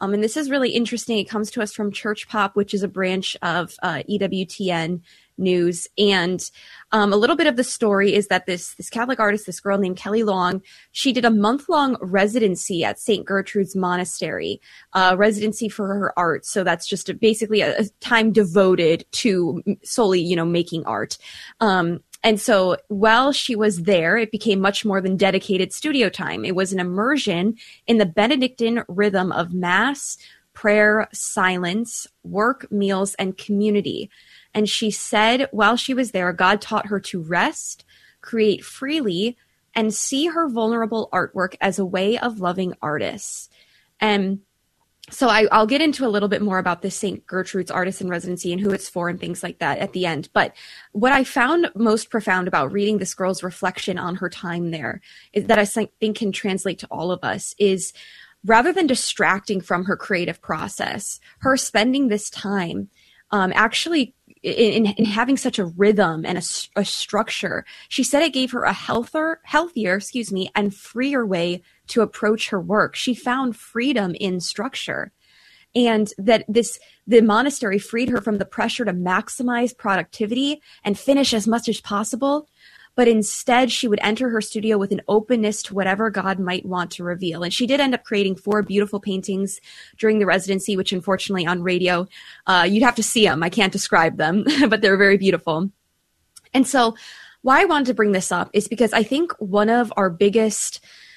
And this is really interesting. It comes to us from Church Pop, which is a branch of EWTN News. And a little bit of the story is that this Catholic artist, this girl named Kelly Long, she did a month-long residency at St. Gertrude's Monastery, residency for her art. So that's just basically a time devoted to solely, making art. And so while she was there, it became much more than dedicated studio time. It was an immersion in the Benedictine rhythm of Mass, prayer, silence, work, meals, and community. And she said while she was there, God taught her to rest, create freely, and see her vulnerable artwork as a way of loving artists. And so I'll get into a little bit more about this St. Gertrude's Artist in Residency and who it's for and things like that at the end. But what I found most profound about reading this girl's reflection on her time there is that I think can translate to all of us is rather than distracting from her creative process, her spending this time actually in having such a rhythm and a structure, she said it gave her a healthier, and freer way to approach her work. She found freedom in structure, and that the monastery freed her from the pressure to maximize productivity and finish as much as possible. But instead, she would enter her studio with an openness to whatever God might want to reveal. And she did end up creating 4 beautiful paintings during the residency, which unfortunately on radio, you'd have to see them. I can't describe them, but they're very beautiful. And so why I wanted to bring this up is because I think one of our biggest,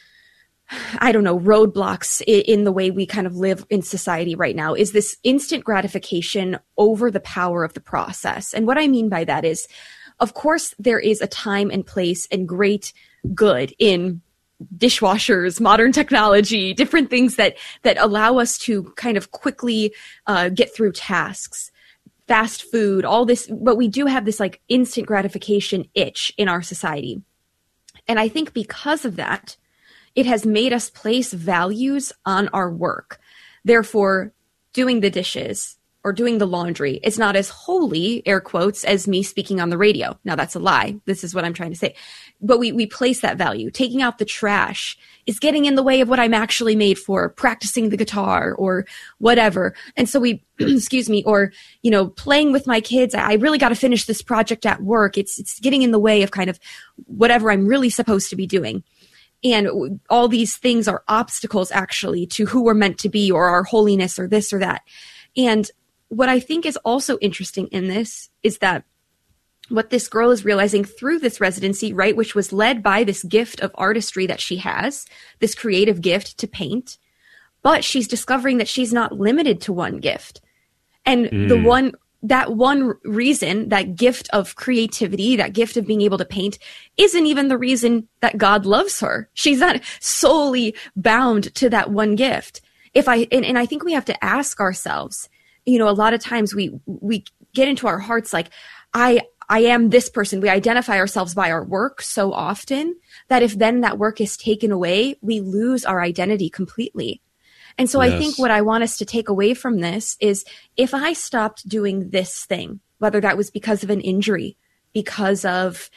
roadblocks in the way we kind of live in society right now is this instant gratification over the power of the process. And what I mean by that is, of course, there is a time and place and great good in dishwashers, modern technology, different things that allow us to kind of quickly get through tasks, fast food, all this. But we do have this like instant gratification itch in our society. And I think because of that, it has made us place values on our work. Therefore, doing the dishes or doing the laundry, it's not as holy, air quotes, as me speaking on the radio. Now, that's a lie. This is what I'm trying to say. But we place that value. Taking out the trash is getting in the way of what I'm actually made for, practicing the guitar or whatever. And so we, or, playing with my kids. I really got to finish this project at work. It's getting in the way of kind of whatever I'm really supposed to be doing. And all these things are obstacles actually to who we're meant to be or our holiness or this or that. And what I think is also interesting in this is that what this girl is realizing through this residency, right, which was led by this gift of artistry that she has, this creative gift to paint, but she's discovering that she's not limited to one gift. And that one reason, that gift of creativity, that gift of being able to paint, isn't even the reason that God loves her. She's not solely bound to that one gift. And I think we have to ask ourselves, a lot of times we get into our hearts like, I am this person. We identify ourselves by our work so often that if then that work is taken away, we lose our identity completely. And so yes. I think what I want us to take away from this is if I stopped doing this thing, whether that was because of an injury, because of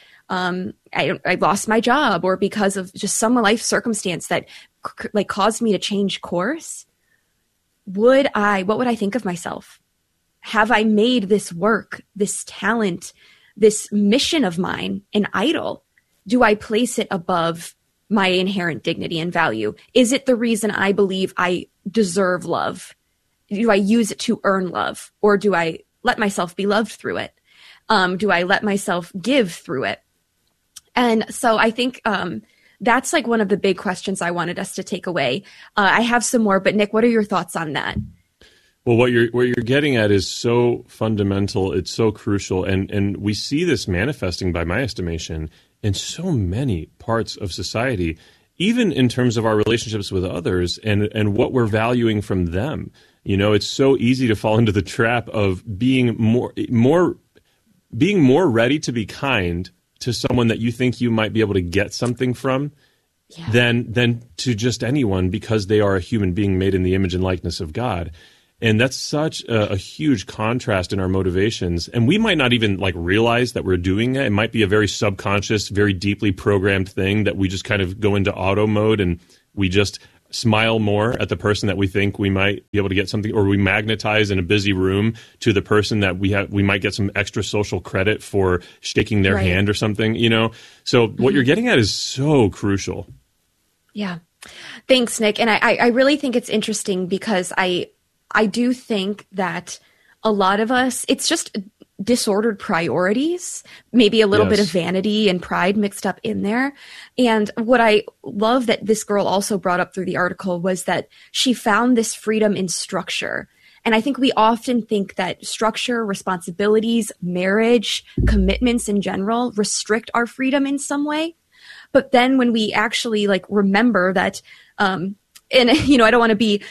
I lost my job, or because of just some life circumstance that caused me to change course, what would I think of myself? Have I made this work, this talent, this mission of mine an idol? Do I place it above my inherent dignity and value? Is it the reason I believe I deserve love? Do I use it to earn love? Or do I let myself be loved through it? Do I let myself give through it? And so I think that's like one of the big questions I wanted us to take away. I have some more, but Nick, what are your thoughts on that? Well, what you're getting at is so fundamental. It's so crucial. And we see this manifesting, by my estimation, in so many parts of society, even in terms of our relationships with others and what we're valuing from them. It's so easy to fall into the trap of being more ready to be kind to someone that you think you might be able to get something from than to just anyone, because they are a human being made in the image and likeness of God. And that's such a huge contrast in our motivations. And we might not even realize that we're doing it. It might be a very subconscious, very deeply programmed thing that we just kind of go into auto mode and we just smile more at the person that we think we might be able to get something, or we magnetize in a busy room to the person that we might get some extra social credit for shaking their hand or something, So what you're getting at is so crucial. Yeah. Thanks, Nick. And I really think it's interesting because I do think that a lot of us, it's just disordered priorities, maybe a little bit of vanity and pride mixed up in there. And what I love that this girl also brought up through the article was that she found this freedom in structure. And I think we often think that structure, responsibilities, marriage, commitments in general restrict our freedom in some way. But then when we actually remember that, and I don't want to be,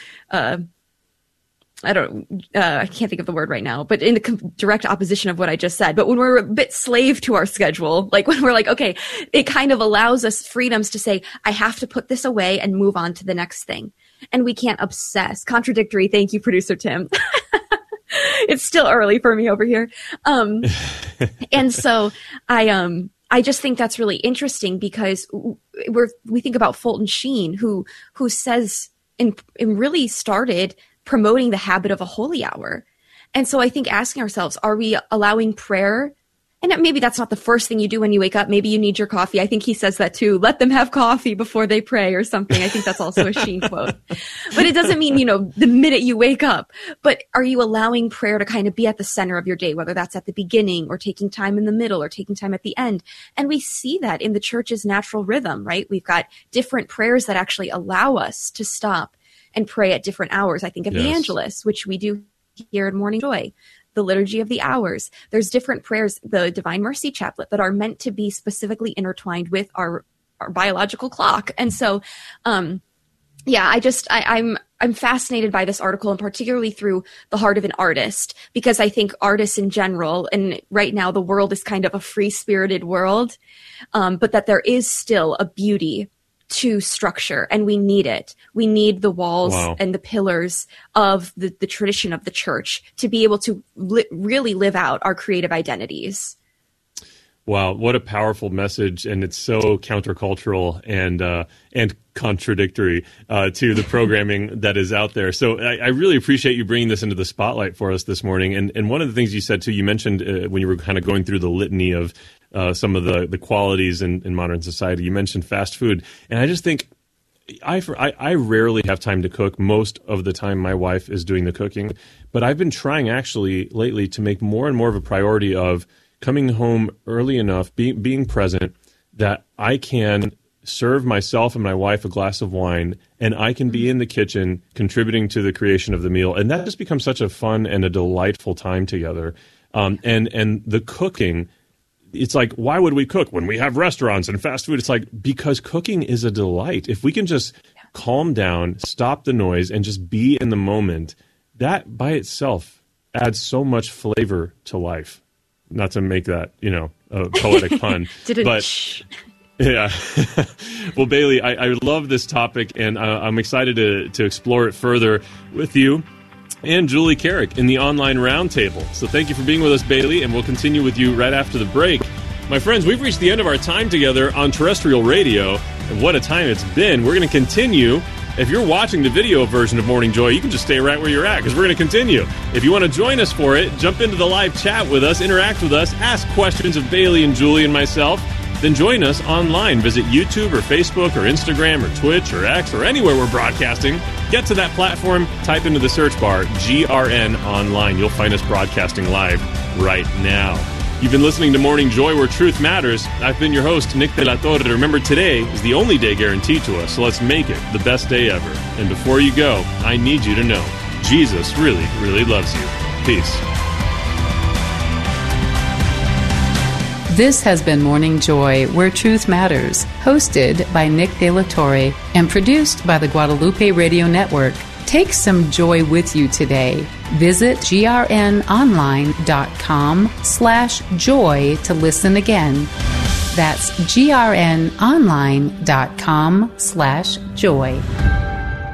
I can't think of the word right now, but in the direct opposition of what I just said. But when we're a bit slave to our schedule, when we're okay, it kind of allows us freedoms to say, I have to put this away and move on to the next thing. And we can't obsess. Contradictory. Thank you, producer Tim. It's still early for me over here. And so I just think that's really interesting because we think about Fulton Sheen, who says and really started promoting the habit of a holy hour. And so I think asking ourselves, are we allowing prayer? And maybe that's not the first thing you do when you wake up. Maybe you need your coffee. I think he says that too. Let them have coffee before they pray or something. I think that's also a Sheen quote. But it doesn't mean, the minute you wake up. But are you allowing prayer to kind of be at the center of your day, whether that's at the beginning or taking time in the middle or taking time at the end? And we see that in the church's natural rhythm, right? We've got different prayers that actually allow us to stop and pray at different hours. I think of the Angelus, which we do here at Morning Joy, the Liturgy of the Hours. There's different prayers, the Divine Mercy Chaplet, that are meant to be specifically intertwined with our biological clock. And so, I'm fascinated by this article, and particularly through the heart of an artist, because I think artists in general, and right now the world is kind of a free-spirited world, but that there is still a beauty to structure, and we need it. We need the walls and the pillars of the tradition of the church to be able to really live out our creative identities. Wow, what a powerful message, and it's so countercultural and contradictory to the programming that is out there. So I really appreciate you bringing this into the spotlight for us this morning. And one of the things you said too, you mentioned when you were kind of going through the litany of some of the qualities in modern society, you mentioned fast food. And I just think I rarely have time to cook. Most of the time my wife is doing the cooking. But I've been trying actually lately to make more and more of a priority of coming home early enough, being present, that I can serve myself and my wife a glass of wine, and I can be in the kitchen contributing to the creation of the meal. And that just becomes such a fun and a delightful time together. And the cooking, it's like, why would we cook when we have restaurants and fast food? It's like, because cooking is a delight. If we can just calm down, stop the noise, and just be in the moment, that by itself adds so much flavor to life. Not to make that, a poetic pun. But yeah. Well, Bailey, I love this topic, and I'm excited to explore it further with you and Julie Carrick in the online roundtable. So thank you for being with us, Bailey, and we'll continue with you right after the break. My friends, we've reached the end of our time together on terrestrial radio, and what a time it's been. We're going to continue. If you're watching the video version of Morning Joy, you can just stay right where you're at, because we're going to continue. If you want to join us for it, jump into the live chat with us, interact with us, ask questions of Bailey and Julie and myself, then join us online. Visit YouTube or Facebook or Instagram or Twitch or X or anywhere we're broadcasting. Get to that platform, type into the search bar, GRN Online. You'll find us broadcasting live right now. You've been listening to Morning Joy, where truth matters. I've been your host, Nick De La Torre. Remember, today is the only day guaranteed to us, so let's make it the best day ever. And before you go, I need you to know, Jesus really, really loves you. Peace. This has been Morning Joy, where truth matters, hosted by Nick De La Torre and produced by the Guadalupe Radio Network. Take some joy with you today. Visit grnonline.com/joy to listen again. That's grnonline.com/joy.